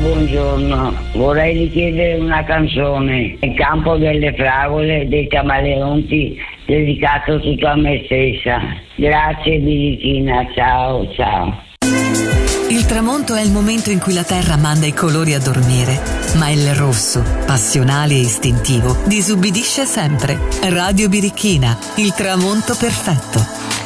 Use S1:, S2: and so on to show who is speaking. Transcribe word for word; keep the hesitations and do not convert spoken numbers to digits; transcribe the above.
S1: buongiorno. Vorrei richiedere una canzone, Il campo delle fragole dei Camaleonti, dedicato tutto a me stessa. Grazie Birichina, ciao ciao.
S2: Il tramonto è il momento in cui la terra manda i colori a dormire, ma il rosso, passionale e istintivo, disubbidisce sempre. Radio Birichina, il tramonto perfetto.